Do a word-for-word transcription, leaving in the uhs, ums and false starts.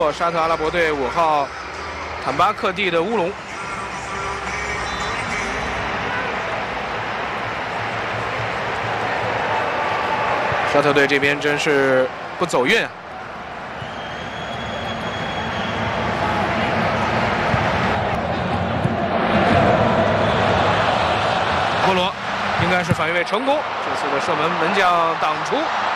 沙特阿拉伯队五号坦巴克蒂的乌龙。沙特队这边真是不走运啊！波罗应该是反越位成功，这次的射门门将挡出。